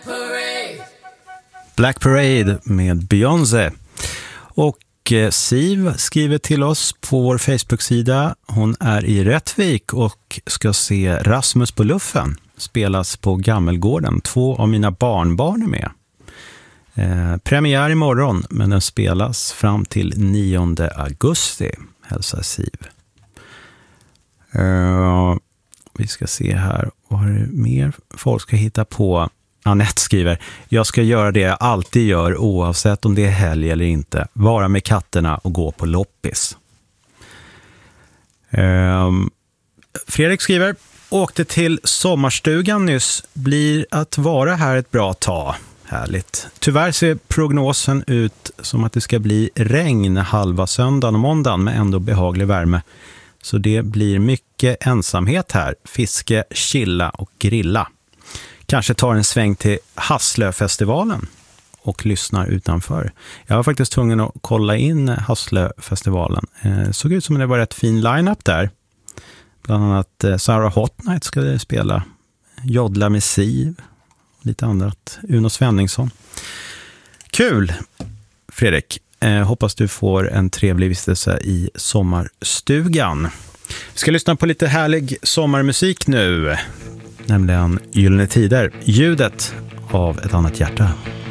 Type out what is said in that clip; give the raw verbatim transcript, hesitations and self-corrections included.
Parade. Black Parade med Beyoncé. Och eh, Siv skriver till oss på vår Facebook-sida. Hon är i Rättvik och ska se Rasmus på luffen spelas på Gammelgården. Två av mina barnbarn är med. Eh, premiär imorgon, men den spelas fram till nionde augusti, hälsar Siv. Uh, vi ska se här, vad har det mer folk ska hitta på? Annette skriver, jag ska göra det jag alltid gör oavsett om det är helg eller inte. Vara med katterna och gå på loppis. Uh, Fredrik skriver, åkte till sommarstugan nyss, blir att vara här ett bra tag. Härligt. Tyvärr ser prognosen ut som att det ska bli regn halva söndagen och måndagen med ändå behaglig värme. Så det blir mycket ensamhet här. Fiske, chilla och grilla. Kanske tar en sväng till Hasslöfestivalen och lyssnar utanför. Jag var faktiskt tvungen att kolla in Hasslöfestivalen. Det såg ut som det var rätt fin line-up där. Bland annat Sarah Hot Night ska spela. Jodla med Siv. Lite annat. Uno Svenningsson. Kul, Fredrik. Eh, hoppas du får en trevlig vistelse i sommarstugan. Vi ska lyssna på lite härlig sommarmusik nu. Nämligen Gyllene Tider. Ljudet av ett annat hjärta.